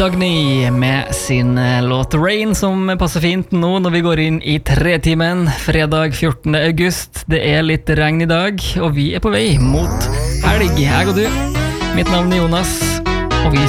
Dagny med sin låt Rain, som passer fint nå når vi går inn i 3-timen. Fredag 14. august. Det er litt regn i dag, og vi er på vei mot helg, jeg og du. Mitt navn er Jonas, og vi